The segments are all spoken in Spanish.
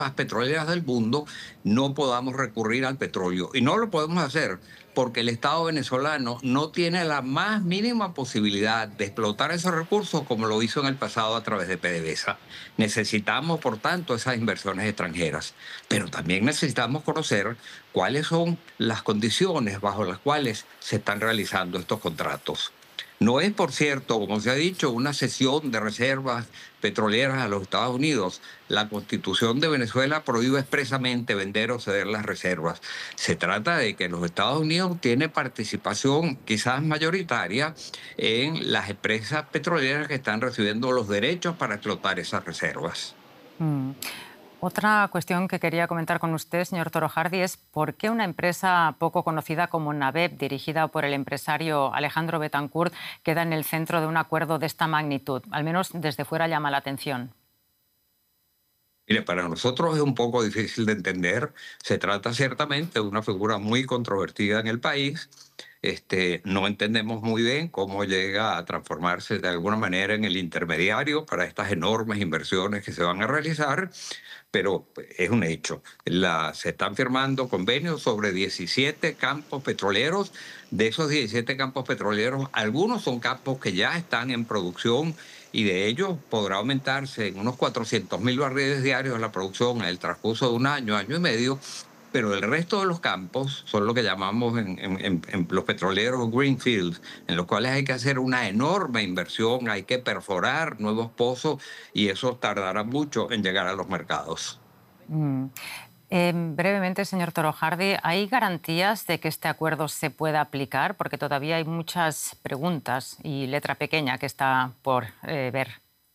petroleras del mundo, no podamos recurrir al petróleo. Y no lo podemos hacer porque el Estado venezolano no tiene la más mínima posibilidad de explotar esos recursos como lo hizo en el pasado a través de PDVSA. Necesitamos, por tanto, esas inversiones extranjeras, pero también necesitamos conocer cuáles son las condiciones bajo las cuales se están realizando estos contratos. No es, por cierto, como se ha dicho, una cesión de reservas petroleras a los Estados Unidos. La Constitución de Venezuela prohíbe expresamente vender o ceder las reservas. Se trata de que los Estados Unidos tienen participación quizás mayoritaria en las empresas petroleras que están recibiendo los derechos para explotar esas reservas. Mm. Otra cuestión que quería comentar con usted, señor Torojardi, es por qué una empresa poco conocida como Navep, dirigida por el empresario Alejandro Betancourt, queda en el centro de un acuerdo de esta magnitud. Al menos desde fuera llama la atención. Mire, para nosotros es un poco difícil de entender. Se trata ciertamente de una figura muy controvertida en el país. No entendemos muy bien cómo llega a transformarse de alguna manera en el intermediario para estas enormes inversiones que se van a realizar, pero es un hecho. Se están firmando convenios sobre 17 campos petroleros. De esos 17 campos petroleros, algunos son campos que ya están en producción y de ellos podrá aumentarse en unos 400.000 barriles diarios la producción en el transcurso de un año, año y medio, pero el resto de los campos son lo que llamamos en los petroleros greenfields, en los cuales hay que hacer una enorme inversión, hay que perforar nuevos pozos y eso tardará mucho en llegar a los mercados. Mm. Brevemente, señor Torojardi, ¿hay garantías de que este acuerdo se pueda aplicar? Porque todavía hay muchas preguntas y letra pequeña que está por ver.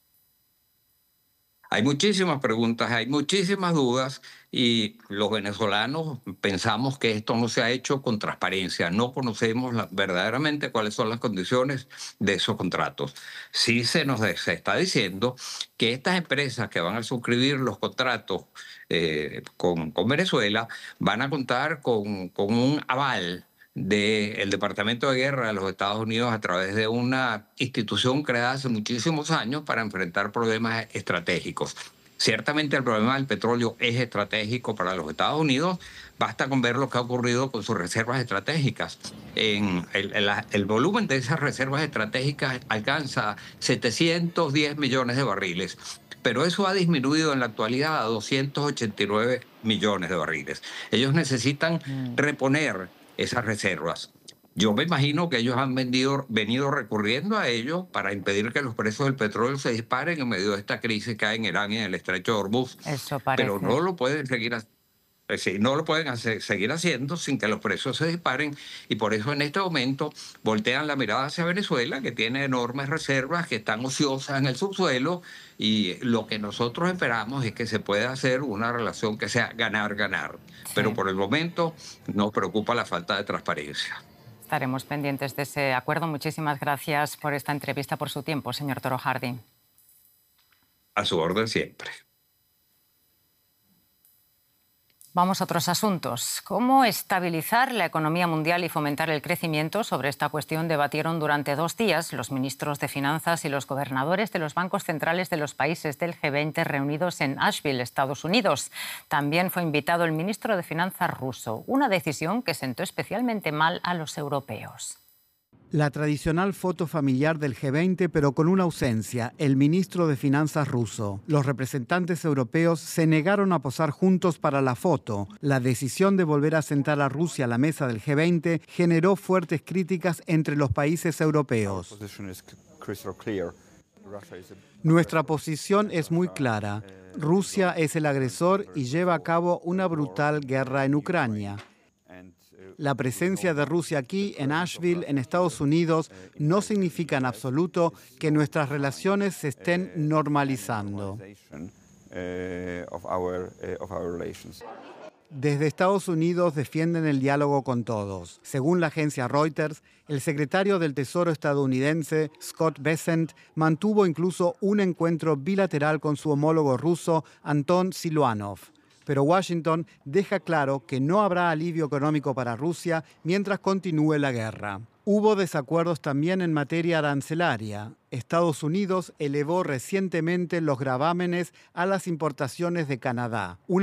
Hay muchísimas preguntas, hay muchísimas dudas y los venezolanos pensamos que esto no se ha hecho con transparencia. No conocemos verdaderamente cuáles son las condiciones de esos contratos. Sí se está diciendo que estas empresas que van a suscribir los contratos con Venezuela van a contar con un aval del Departamento de Guerra de los Estados Unidos a través de una institución creada hace muchísimos años para enfrentar problemas estratégicos. Ciertamente el problema del petróleo es estratégico para los Estados Unidos. Basta con ver lo que ha ocurrido con sus reservas estratégicas. El volumen de esas reservas estratégicas alcanza 710 millones de barriles, pero eso ha disminuido en la actualidad a 289 millones de barriles. Ellos necesitan Mm. reponer esas reservas. Yo me imagino que ellos han venido recurriendo a ellos para impedir que los precios del petróleo se disparen en medio de esta crisis que hay en Irán y en el estrecho de Hormuz. Eso Pero parece. no lo pueden no lo pueden seguir haciendo sin que los precios se disparen y por eso en este momento voltean la mirada hacia Venezuela, que tiene enormes reservas que están ociosas en el subsuelo y lo que nosotros esperamos es que se pueda hacer una relación que sea ganar-ganar. Pero Sí. por el momento nos preocupa la falta de transparencia. Estaremos pendientes de ese acuerdo. Muchísimas gracias por esta entrevista, por su tiempo, señor Torojardi. A su orden siempre. Vamos a otros asuntos. ¿Cómo estabilizar la economía mundial y fomentar el crecimiento? Sobre esta cuestión debatieron durante 2 días los ministros de Finanzas y los gobernadores de los bancos centrales de los países del G20 reunidos en Asheville, Estados Unidos. También fue invitado el ministro de Finanzas ruso, una decisión que sentó especialmente mal a los europeos. La tradicional foto familiar del G20, pero con una ausencia, el ministro de Finanzas ruso. Los representantes europeos se negaron a posar juntos para la foto. La decisión de volver a sentar a Rusia a la mesa del G20 generó fuertes críticas entre los países europeos. Nuestra posición es muy clara. Rusia es el agresor y lleva a cabo una brutal guerra en Ucrania. La presencia de Rusia aquí, en Asheville, en Estados Unidos, no significa en absoluto que nuestras relaciones se estén normalizando. Desde Estados Unidos defienden el diálogo con todos. Según la agencia Reuters, el secretario del Tesoro estadounidense, Scott Bessent, mantuvo incluso un encuentro bilateral con su homólogo ruso, Anton Siluanov. Pero Washington deja claro que no habrá alivio económico para Rusia mientras continúe la guerra. Hubo desacuerdos también en materia arancelaria. Estados Unidos elevó recientemente los gravámenes a las importaciones de Canadá.